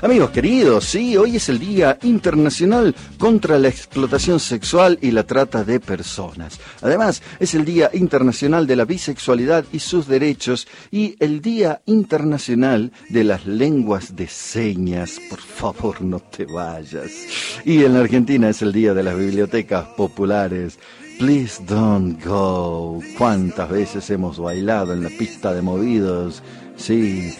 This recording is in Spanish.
Amigos queridos, sí, hoy es el Día Internacional contra la Explotación Sexual y la Trata de Personas. Además, es el Día Internacional de la Bisexualidad y sus Derechos y el Día Internacional de las Lenguas de Señas. Por favor, no te vayas. Y en la Argentina es el Día de las Bibliotecas Populares. Please don't go. ¿Cuántas veces hemos bailado en la pista de movidos? Sí,